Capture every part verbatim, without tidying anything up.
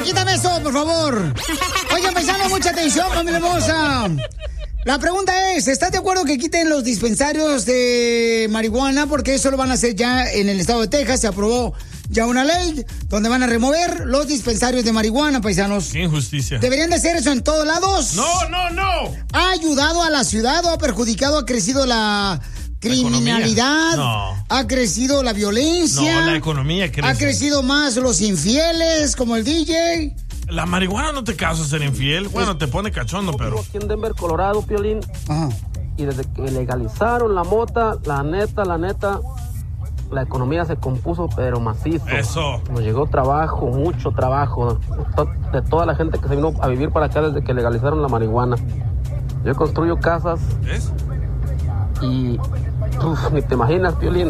quítame eso, por favor. Oigan, paisano, mucha atención, familia hermosa. La pregunta es, ¿estás de acuerdo que quiten los dispensarios de marihuana? Porque eso lo van a hacer ya en el estado de Texas. Se aprobó ya una ley donde van a remover los dispensarios de marihuana, paisanos. Qué injusticia. ¿Deberían de hacer eso en todos lados? No, no, no. ¿Ha ayudado a la ciudad o ha perjudicado? ¿Ha crecido la criminalidad? No. ¿Ha crecido la violencia? No, la economía crece. ¿Ha crecido más los infieles como el D J? La marihuana no te causa ser infiel. Bueno, te pone cachondo, Yo pero... vivo aquí en Denver, Colorado, Piolín. Ajá. Y desde que legalizaron la mota, la neta, la neta, la economía se compuso, pero macizo. Eso. Nos llegó trabajo, mucho trabajo, de toda la gente que se vino a vivir para acá desde que legalizaron la marihuana. Yo construyo casas. ¿Ves? Y uf, ni te imaginas, Piolín.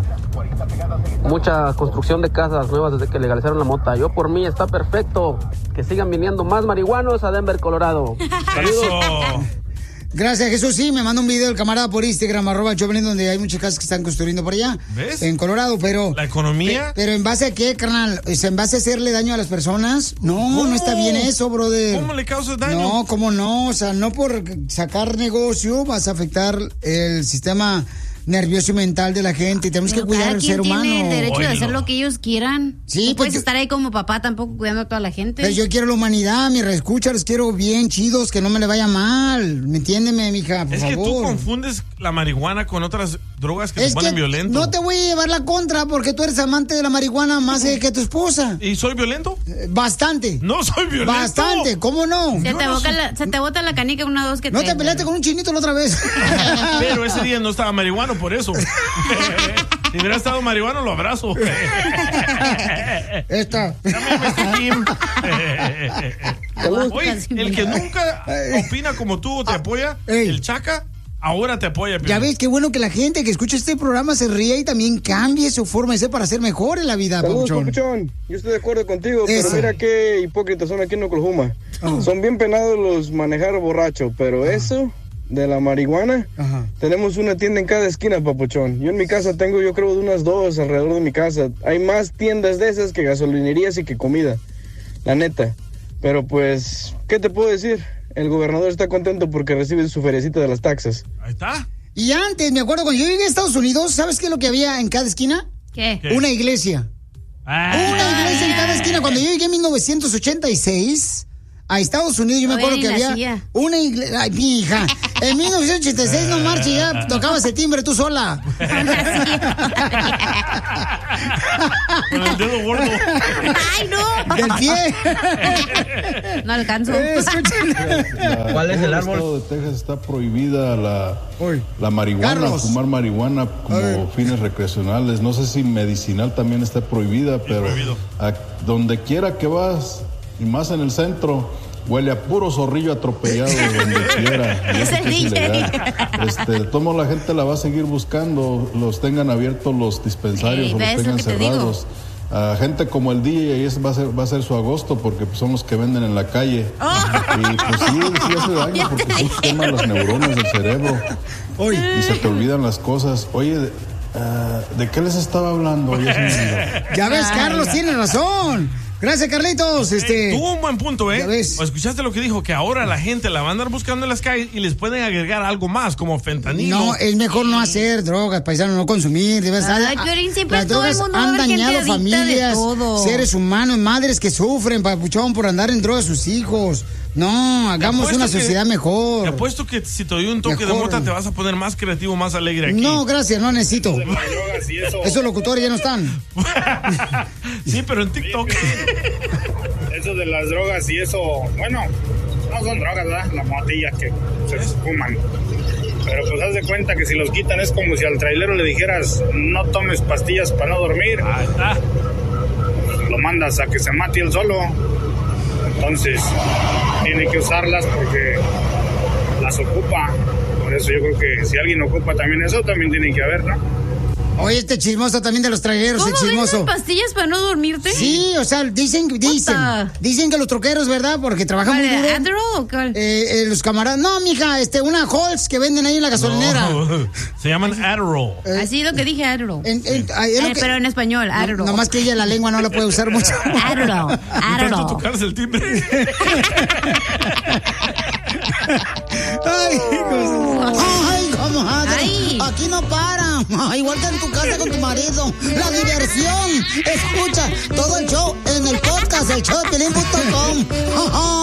Mucha construcción de casas nuevas desde que legalizaron la mota. Yo por mí está perfecto. Que sigan viniendo más marihuanos a Denver, Colorado. Saludos. Eso. Gracias, Jesús. Sí, me manda un video del camarada por Instagram, arroba Choplin, donde hay muchas casas que están construyendo por allá. ¿Ves? En Colorado, pero... ¿La economía? Pe- pero ¿en base a qué, carnal? ¿Es ¿En base a hacerle daño a las personas? No, ¿Cómo? no está bien eso, brother. ¿Cómo le causas daño? No, ¿cómo no? O sea, no por sacar negocio vas a afectar el sistema nervioso y mental de la gente. Tenemos Pero que cuidar cada al quien ser humano. tiene el derecho Oye, de hacer no. lo que ellos quieran. Sí, no pues puedes yo- estar ahí como papá tampoco cuidando a toda la gente. Pero yo quiero la humanidad, mi reescucha, los quiero bien chidos, que no me le vaya mal. ¿Me entiéndeme, mija? Por Es que favor. tú confundes la marihuana con otras drogas que Es se ponen que violentos. no te voy a llevar la contra porque tú eres amante de la marihuana más eh, que tu esposa. ¿Y soy violento? Eh, Bastante. No soy violento. Bastante, ¿cómo no? se, yo te no boca soy- la, se te bota la canica una dos que No te... te peleaste con un chinito la otra vez. Pero ese día no estaba marihuano, por eso. Si hubiera estado marihuano, lo abrazo. Esta. Dame este Kim. Oye, Casi el me- que nunca opina como tú o te apoya, Ey. el Chaca, ahora te apoya. Ya Piolín. ves, qué bueno que la gente que escucha este programa se ríe y también cambie su forma de ser para ser mejor en la vida, Saludos, Papuchón. Papuchón. Yo estoy de acuerdo contigo, Eso. pero mira qué hipócritas son aquí en Oklahoma. Oh. Son bien penados los manejar borracho, pero eso de la marihuana, Ajá. tenemos una tienda en cada esquina, Papuchón. Yo en mi casa tengo, yo creo, de unas dos alrededor de mi casa. Hay más tiendas de esas que gasolinerías y que comida, la neta. Pero pues, ¿qué te puedo decir? El gobernador está contento porque recibe su feriecita de las taxas. Ahí está. Y antes, me acuerdo, cuando yo llegué a Estados Unidos, ¿sabes qué es lo que había en cada esquina? ¿Qué? ¿Qué? Una iglesia. Ah. Una iglesia en cada esquina. Cuando yo llegué en mil novecientos ochenta y seis a Estados Unidos, yo me acuerdo Todavía que ni había nacía. una iglesia. Ay, mi hija. En mil novecientos ochenta y seis, no marches, ya tocabas el timbre tú sola. Con el dedo gordo. ¡Ay, no! Del pie. No alcanzo. Escuchen. ¿Cuál es el árbol? En el estado de Texas está prohibida la, Uy. la marihuana, Carlos. fumar marihuana A como ver. fines recreacionales. No sé si medicinal también está prohibida, pero prohibido. a donde quiera que vas, y más en el centro, huele a puro zorrillo atropellado donde quiera. Y Es eso el que D J. ilegal. Este, de todos modos, la gente la va a seguir buscando, los tengan abiertos los dispensarios Ey, o los ¿ves lo tengan que te digo? cerrados. A gente como el D J, ese va a ser, va a ser su agosto porque pues, son los que venden en la calle. Y pues sí, sí hace daño porque sí queman las neuronas del cerebro y se te olvidan las cosas. Oye, de, ah, ¿de qué les estaba hablando? Ya se me olvidó. Ya ves, Ay, Carlos no. tiene razón. Gracias, Carlitos. Este. Eh, tuvo un buen punto, ¿eh? Ya ves. ¿O escuchaste lo que dijo? Que ahora la gente la va a andar buscando en las calles y les pueden agregar algo más, como fentanilo. No, es mejor no hacer drogas, paisano, no consumir. De verdad. Ay, Piolín, siempre Las todo el drogas mundo va a han ver gente dañado adicta de familias, todo. seres humanos, madres que sufren, papuchón, por andar en drogas a sus hijos. No, hagamos apuesto una que- sociedad mejor. Te apuesto que si te doy un toque Mejor. de mota te vas a poner más creativo, más alegre aquí. No, gracias, no necesito. De las drogas y eso, Esos locutores ya no están. Sí, pero en TikTok. eso de las drogas y eso, bueno, no son drogas, ¿verdad? Las motillas que se fuman. Pero pues haz de cuenta que si los quitan es como si al trailero le dijeras no tomes pastillas para no dormir. Ahí está. Lo mandas a que se mate él solo. Entonces tiene que usarlas porque las ocupa. Por eso yo creo que si alguien ocupa también eso, también tiene que haber, ¿no? Oye, este chismoso también de los traileros, el ¿Cómo chismoso. venden pastillas para no dormirte? Sí, o sea, dicen, dicen, Puta. dicen que los troqueros, ¿verdad? Porque trabajan ¿Cuál muy era? duro. ¿Adderall o cuál? Eh, eh, los camaradas, no, mija, este, una Halls que venden ahí en la gasolinera. No, se llaman Adderall. Eh, Así lo que dije, Adderall. en- en- ay, es lo Eh, que- pero en español, Adderall. No, nomás que ella la lengua no la puede usar mucho. Adderall, Tanto Adderall. tocarse el timbre. Ay, cosas. Ay, comadre. Ay. Aquí no para. Igual que en tu casa con tu marido. La diversión. Escucha todo el show en el podcast, el show de Piolín punto com.